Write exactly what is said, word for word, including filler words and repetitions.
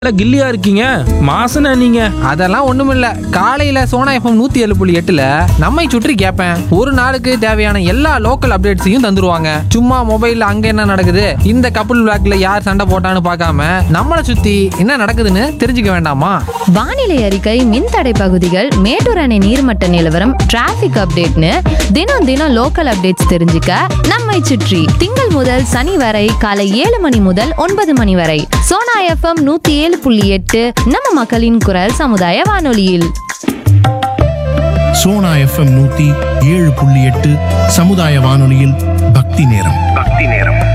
கில்லியா இருக்கீங்க மாசன நீங்க. அதெல்லாம் ஒண்ணுமில்ல. காலையில சோனா எஃப்எம் நூத்தி ஏழு புள்ளி எட்டுல நம்மை சுற்றி கேட்பேன். ஒரு நாளுக்கு தேவையான எல்லா லோக்கல் அப்டேட்ஸையும் தந்துருவாங்க. சும்மா மொபைல்ல அங்க என்ன நடக்குது, இந்த கப்புள் பிளாக்ல யார் சண்டை போட்டான்னு பார்க்காம நம்மளை சுத்தி என்ன நடக்குதுன்னு தெரிஞ்சுக்க வேண்டாமா? வானிலை அறிக்கை, மின்தடை பகுதிகள், மேட்டூர் அணை நீர்மட்ட நிலவரம், டிராபிக் அப்டேட்னு தினம் தினம் லோக்கல் அப்டேட்ஸ் தெரிஞ்சுக்க நம்மை சுற்றி திங்கள் முதல் சனி வரை காலை ஏழு மணி முதல் ஒன்பது மணி வரை சோனா எஃப்எம் நூத்தி ஏழு புள்ளி எட்டு நம்ம மக்களின் குரல் சமுதாய வானொலியில். சோனா எஃப்எம் நூத்தி ஏழு புள்ளி எட்டு சமுதாய வானொலியில் பக்தி நேரம். பக்தி நேரம்.